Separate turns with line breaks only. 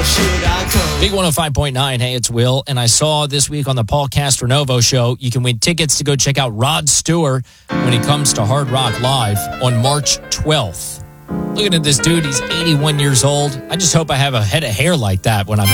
should I come?
Big 105.9. Hey, it's Will. And I saw this week on the Paul Castronovo show, you can win tickets to go check out Rod Stewart when he comes to Hard Rock Live on March 12th. Looking at this dude, he's 81 years old. I just hope I have a head of hair like that when I'm